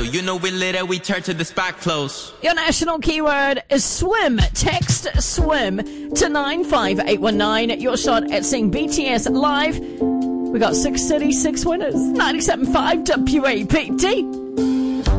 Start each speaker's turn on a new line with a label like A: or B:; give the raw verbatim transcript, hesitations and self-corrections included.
A: You know we lit and we turn to the spot close.
B: Your national keyword is swim. Text swim to nine five eight one nine. Your shot at seeing B T S live. We got six cities, six winners. ninety-seven point five W A P T.